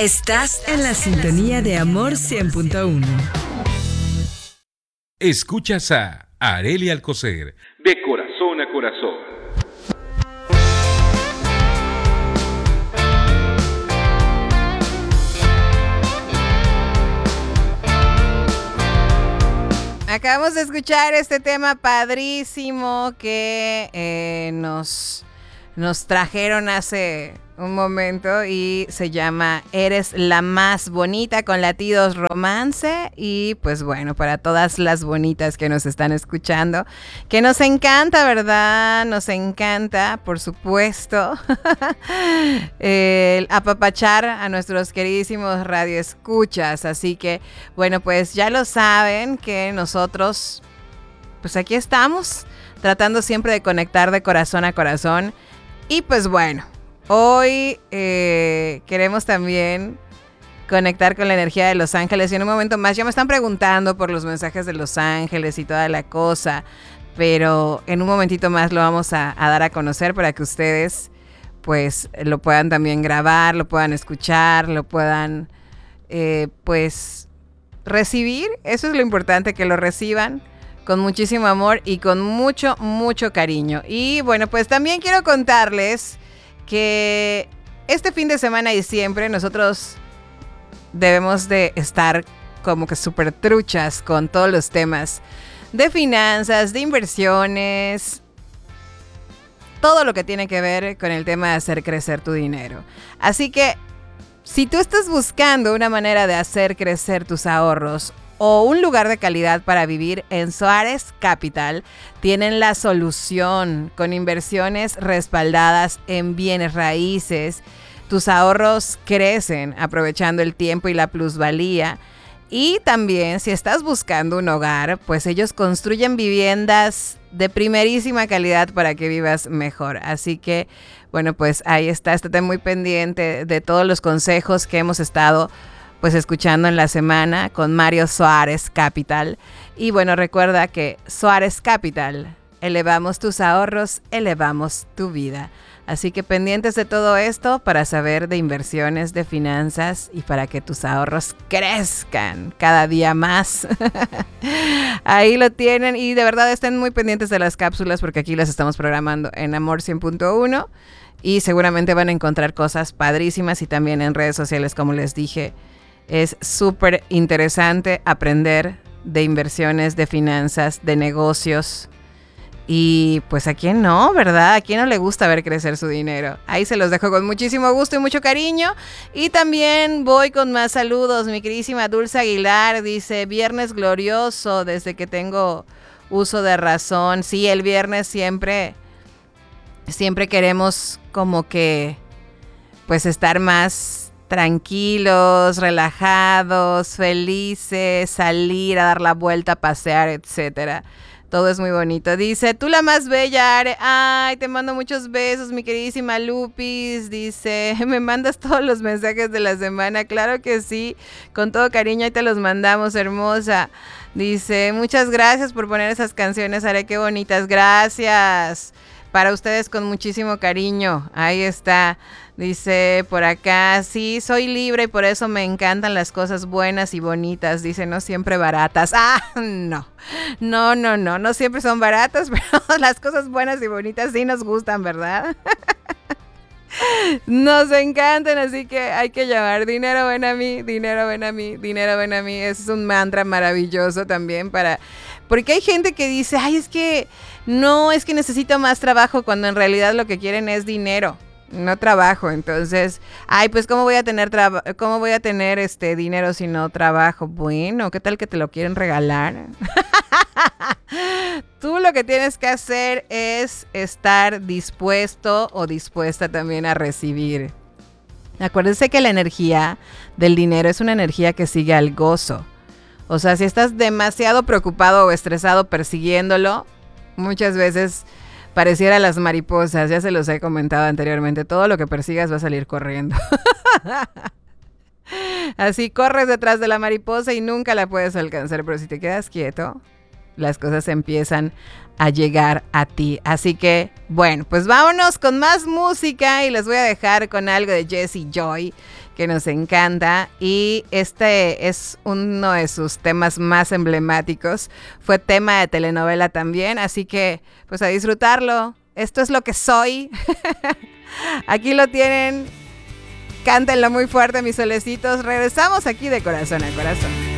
Estás en la sintonía de Amor 100.1. Escuchas a Arely Alcocer, de corazón a corazón. Acabamos de escuchar este tema padrísimo que nos trajeron hace un momento y se llama Eres la más bonita, con latidos romance. Y pues bueno, para todas las bonitas que nos están escuchando, que nos encanta, ¿verdad? Nos encanta, por supuesto, el apapachar a nuestros queridísimos radioescuchas. Así que bueno, pues ya lo saben que nosotros pues aquí estamos tratando siempre de conectar de corazón a corazón. Y pues bueno, hoy queremos también conectar con la energía de Los Ángeles. Y en un momento más ya me están preguntando por los mensajes de Los Ángeles y toda la cosa. Pero en un momentito más lo vamos a dar a conocer para que ustedes pues lo puedan también grabar, lo puedan escuchar, lo puedan pues recibir. Eso es lo importante, que lo reciban con muchísimo amor y con mucho, mucho cariño. Y bueno, pues también quiero contarles que este fin de semana y siempre nosotros debemos de estar como que súper truchas con todos los temas de finanzas, de inversiones, todo lo que tiene que ver con el tema de hacer crecer tu dinero. Así que si tú estás buscando una manera de hacer crecer tus ahorros o un lugar de calidad para vivir, en Soares Capital tienen la solución, con inversiones respaldadas en bienes raíces. Tus ahorros crecen aprovechando el tiempo y la plusvalía. Y también, si estás buscando un hogar, pues ellos construyen viviendas de primerísima calidad para que vivas mejor. Así que, bueno, pues ahí está. Estate muy pendiente de todos los consejos que hemos estado pues escuchando en la semana con Mario Soares Capital. Y bueno, recuerda que Soares Capital, elevamos tus ahorros, elevamos tu vida. Así que pendientes de todo esto para saber de inversiones, de finanzas y para que tus ahorros crezcan cada día más. Ahí lo tienen, y de verdad estén muy pendientes de las cápsulas porque aquí las estamos programando en Amor 100.1 y seguramente van a encontrar cosas padrísimas, y también en redes sociales, como les dije. Es súper interesante aprender de inversiones, de finanzas, de negocios. Y pues a quién no, ¿verdad? A quién no le gusta ver crecer su dinero. Ahí se los dejo con muchísimo gusto y mucho cariño. Y también voy con más saludos. Mi queridísima Dulce Aguilar dice: viernes glorioso desde que tengo uso de razón. Sí, el viernes siempre queremos como que pues estar más tranquilos, relajados, felices, salir a dar la vuelta, pasear, etcétera. Todo es muy bonito. Dice: tú la más bella, Are. Ay, te mando muchos besos, mi queridísima Lupis. Dice: me mandas todos los mensajes de la semana. Claro que sí, con todo cariño ahí te los mandamos, hermosa. Dice: muchas gracias por poner esas canciones, Are, qué bonitas. Gracias. Para ustedes con muchísimo cariño. Ahí está. Dice por acá: sí, soy libre y por eso me encantan las cosas buenas y bonitas. Dice: no siempre baratas. No siempre son baratas, pero las cosas buenas y bonitas sí nos gustan, ¿verdad? Nos encantan, así que hay que llamar. Dinero ven a mí, dinero ven a mí, dinero ven a mí. Es un mantra maravilloso también porque hay gente que dice: ay, es que necesito más trabajo, cuando en realidad lo que quieren es dinero, no trabajo. Entonces, ay, pues ¿cómo voy a tener dinero si no trabajo? Bueno, ¿qué tal que te lo quieren regalar? Tú lo que tienes que hacer es estar dispuesto o dispuesta también a recibir. Acuérdense que la energía del dinero es una energía que sigue al gozo. O sea, si estás demasiado preocupado o estresado persiguiéndolo, muchas veces pareciera las mariposas. Ya se los he comentado anteriormente. Todo lo que persigas va a salir corriendo. Así corres detrás de la mariposa y nunca la puedes alcanzar. Pero si te quedas quieto, las cosas empiezan a llegar a ti. Así que, bueno, pues vámonos con más música y les voy a dejar con algo de Jessie Joy, que nos encanta y este es uno de sus temas más emblemáticos. Fue tema de telenovela también, así que pues a disfrutarlo. Esto es lo que soy. Aquí lo tienen. Cántenlo muy fuerte, mis solecitos. Regresamos aquí de corazón a corazón.